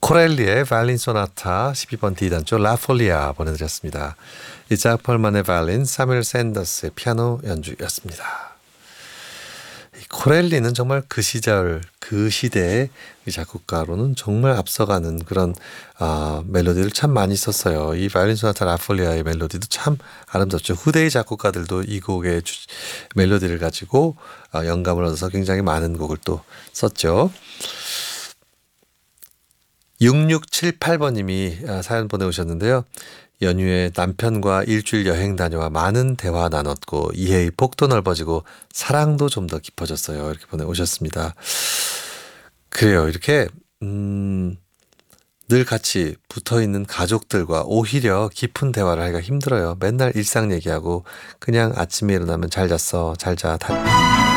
코렐리의 바이올린 소나타 12번 D단조 라폴리아 보내드렸습니다. 이작 펄만의 바이올린, 사뮤엘 샌더스의 피아노 연주였습니다. 이 코렐리는 정말 그 시절, 그 시대의 작곡가로는 정말 앞서가는 그런 멜로디를 참 많이 썼어요. 이 바이올린 소나타 라폴리아의 멜로디도 참 아름답죠. 후대의 작곡가들도 이 곡의 멜로디를 가지고 영감을 얻어서 굉장히 많은 곡을 또 썼죠. 6678번님이 사연 보내오셨는데요. 연휴에 남편과 일주일 여행 다녀와 많은 대화 나눴고 이해의 폭도 넓어지고 사랑도 좀 더 깊어졌어요. 이렇게 보내오셨습니다. 그래요. 이렇게 늘 같이 붙어있는 가족들과 오히려 깊은 대화를 하기가 힘들어요. 맨날 일상 얘기하고 그냥 아침에 일어나면 잘 잤어, 잘 자.